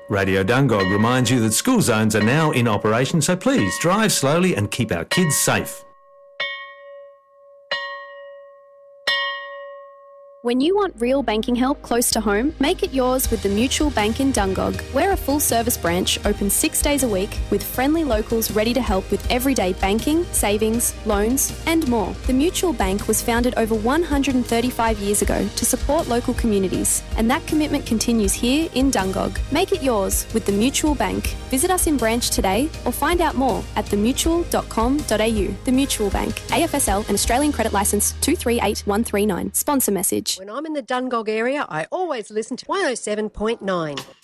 Radio Dungog reminds you that school zones are now in operation, so please drive slowly and keep our kids safe. When you want real banking help close to home, make it yours with the Mutual Bank in Dungog. We're a full-service branch open 6 days a week with friendly locals ready to help with everyday banking, savings, loans and more. The Mutual Bank was founded over 135 years ago to support local communities, and that commitment continues here in Dungog. Make it yours with the Mutual Bank. Visit us in branch today or find out more at themutual.com.au. The Mutual Bank, AFSL and Australian Credit Licence 238139. Sponsor message. When I'm in the Dungog area, I always listen to 107.9.